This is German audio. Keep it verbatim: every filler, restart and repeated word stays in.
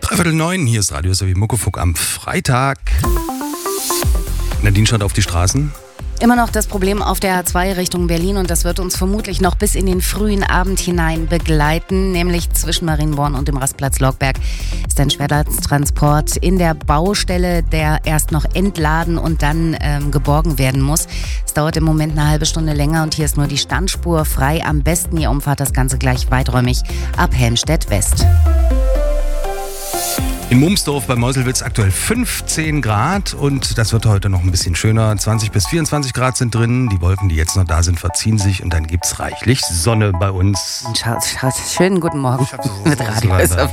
Dreiviertel neun, hier ist Radio S R W Muckefuck am Freitag. Nadine schaut auf die Straßen. Immer noch das Problem auf der A zwei Richtung Berlin und das wird uns vermutlich noch bis in den frühen Abend hinein begleiten, nämlich zwischen Marienborn und dem Rastplatz Lockberg ist ein Schwerlasttransport in der Baustelle, der erst noch entladen und dann ähm, geborgen werden muss. Es dauert im Moment eine halbe Stunde länger und hier ist nur die Standspur frei. Am besten ihr umfahrt das Ganze gleich weiträumig ab Helmstedt West. In Mumsdorf bei Meuselwitz aktuell fünfzehn Grad und das wird heute noch ein bisschen schöner. zwanzig bis vierundzwanzig Grad sind drin. Die Wolken, die jetzt noch da sind, verziehen sich und dann gibt's reichlich Sonne bei uns. Schönen guten Morgen mit Radio S R W.